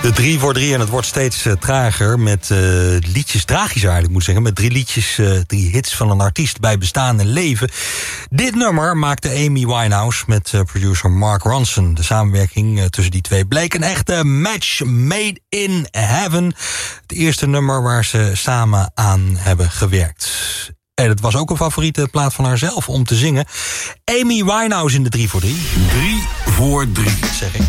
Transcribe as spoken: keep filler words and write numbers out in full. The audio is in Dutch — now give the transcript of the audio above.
De drie voor drie en het wordt steeds uh, trager met uh, liedjes, tragischer eigenlijk moet ik zeggen, met drie liedjes, uh, drie hits van een artiest bij bestaan en leven. Dit nummer maakte Amy Winehouse met uh, producer Mark Ronson. De samenwerking uh, tussen die twee bleek een echte match made in heaven. Het eerste nummer waar ze samen aan hebben gewerkt. En het was ook een favoriete plaat van haarzelf om te zingen. Amy Winehouse in de drie voor drie. drie voor drie. Zeg ik.